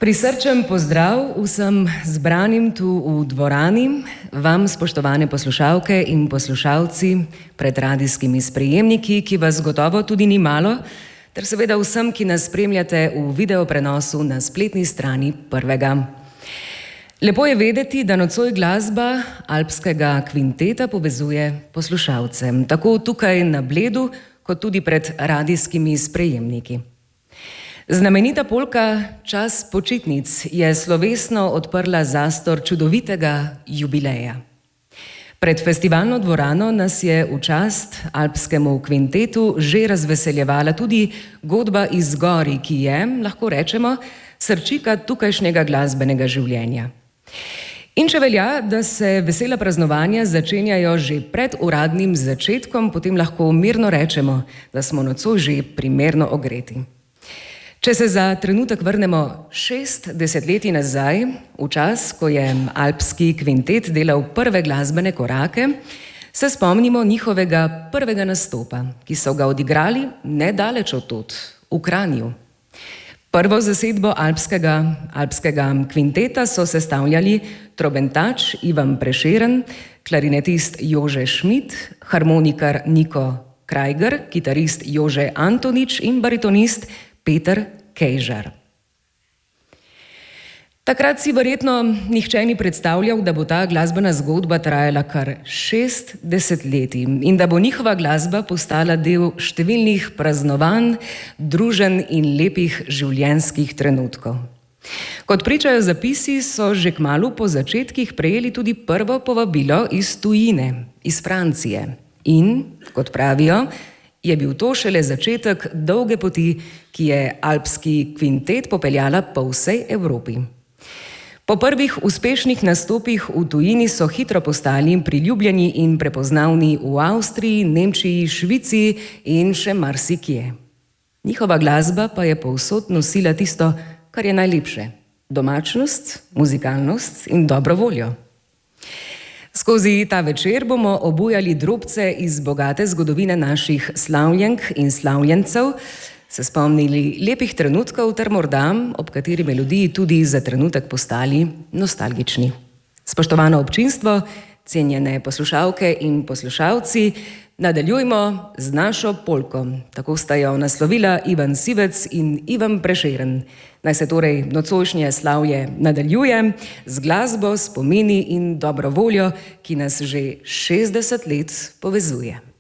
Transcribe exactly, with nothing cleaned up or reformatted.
Prisrčen pozdrav vsem zbranim tu v dvorani, vam, spoštovane poslušalke in poslušalci pred radijskimi sprejemniki, ki vas gotovo tudi ni malo, ter seveda vsem, ki nas spremljate v videoprenosu na spletni strani Prvega. Lepo je vedeti, da nocoj glasba Alpskega kvinteta povezuje poslušalce, tako tukaj na Bledu, kot tudi pred radijskimi sprejemniki. Znamenita polka Čas počitnic je slovesno odprla zastor čudovitega jubileja. Pred festivalno dvorano nas je v čast Alpskemu kvintetu že razveseljevala tudi godba iz Gori, ki je, lahko rečemo, srčika tukajšnjega glasbenega življenja. In če velja, da se vesela praznovanja začenjajo že pred uradnim začetkom, potem lahko mirno rečemo, da smo nocoj že primerno ogreti. Če se za trenutek vrnemo šest desetletij nazaj, v čas, ko je Alpski kvintet delal prve glasbene korake, se spomnimo njihovega prvega nastopa, ki so ga odigrali nedaleč od tod, v Kranju. Prvo zasedbo Alpskega, Alpskega kvinteta so sestavljali trobentač Ivan Prešeren, klarinetist Jože Šmit, harmonikar Niko Krajger, kitarist Jože Antonič in baritonist Peter Kejžar. Takrat si verjetno nihče ni predstavljal, da bo ta glasbena zgodba trajala kar šest desetletij in da bo njihova glasba postala del številnih praznovanj, druženj in lepih življenjskih trenutkov. Kot pričajo zapisi, so že kmalu po začetkih prejeli tudi prvo povabilo iz tujine, iz Francije. In, kot pravijo, je bil to šele začetek dolge poti, ki je Alpski kvintet popeljala po vsej Evropi. Po prvih uspešnih nastopih v tujini so hitro postali priljubljeni in prepoznavni v Avstriji, Nemčiji, Švici in še marsikje. Njihova glasba pa je povsod nosila tisto, kar je najlepše: domačnost, muzikalnost in dobro voljo. Skozi ta večer bomo obujali drobce iz bogate zgodovine naših slavljenk in slavljencev, se spomnili lepih trenutkov ter morda, ob kateri melodiji tudi za trenutek postali nostalgični. Spoštovano občinstvo, cenjene poslušalke in poslušalci, nadaljujmo z našo polko. Tako sta jo naslovila Ivan Sivec in Ivan Prešeren. Naj se torej nocojšnje slavje nadaljuje z glasbo, spomini in dobro voljo, ki nas že šestdeset let povezuje.